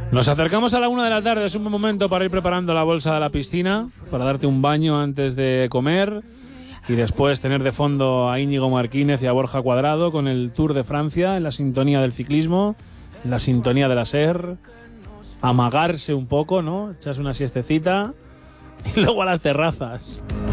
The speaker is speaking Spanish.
Nos acercamos a la 1 de la tarde, es un buen momento para ir preparando la bolsa de la piscina, para darte un baño antes de comer y después tener de fondo a Íñigo Martínez y a Borja Cuadrado con el Tour de Francia en la sintonía del ciclismo, en la sintonía de la SER, amagarse un poco, ¿no? Echarse una siestecita y luego a las terrazas.